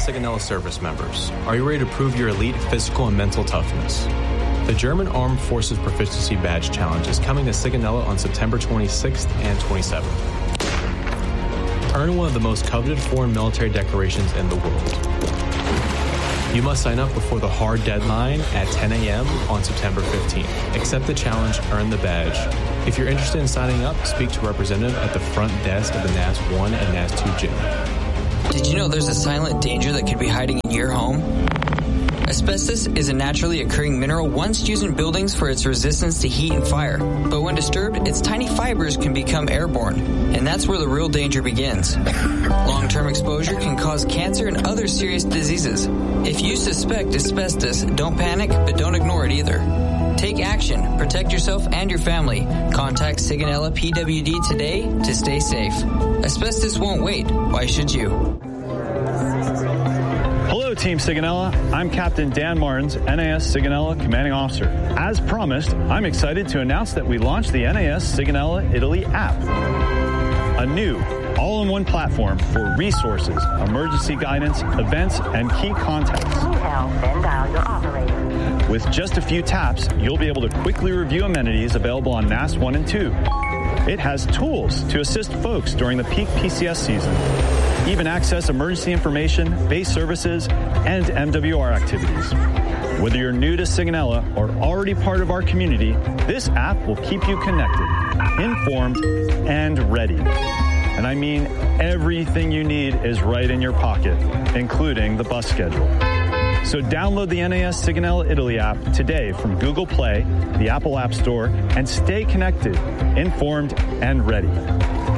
Sigonella service members. Are you ready to prove your elite physical and mental toughness? The German Armed Forces Proficiency Badge Challenge is coming to Sigonella on September 26th and 27th. Earn one of the most coveted foreign military decorations in the world. You must sign up before the hard deadline at 10 a.m. on September 15th. Accept the challenge, earn the badge. If you're interested in signing up, speak to a representative at the front desk of the NAS 1 and NAS 2 gym. Did you know there's a silent danger that could be hiding in your home? Asbestos is a naturally occurring mineral once used in buildings for its resistance to heat and fire. But when disturbed, its tiny fibers can become airborne, and that's where the real danger begins. Long-term exposure can cause cancer and other serious diseases. If you suspect asbestos, don't panic, but don't ignore it either. Take action. Protect yourself and your family. Contact Sigonella PWD today to stay safe. Asbestos won't wait. Why should you? Hello, Team Sigonella. I'm Captain Dan Martins, NAS Sigonella Commanding Officer. As promised, I'm excited to announce that we launched the NAS Sigonella Italy app, a new all-in-one platform for resources, emergency guidance, events, and key contacts. Then dial your operator. With just a few taps, you'll be able to quickly review amenities available on NAS 1 and 2. It has tools to assist folks during the peak PCS season. Even access emergency information, base services, and MWR activities. Whether you're new to Sigonella or already part of our community, this app will keep you connected, informed, and ready. And I mean everything you need is right in your pocket, including the bus schedule. So download the NAS Sigonella Italy app today from Google Play, the Apple App Store, and stay connected, informed, and ready.